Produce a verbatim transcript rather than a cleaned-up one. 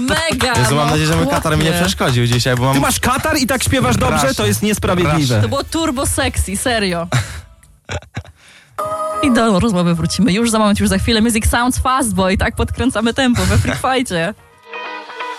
Mega! Jezu, mam no, nadzieję, że mój katar mi nie chłopie. przeszkodził dzisiaj, bo mam... Ty masz katar i tak śpiewasz dobrze? Proszę. To jest niesprawiedliwe. Proszę. To było turbo sexy, serio. I do rozmowy wrócimy już za moment, już za chwilę. Music Sounds Fast Boy, tak podkręcamy tempo we Freak Fightie.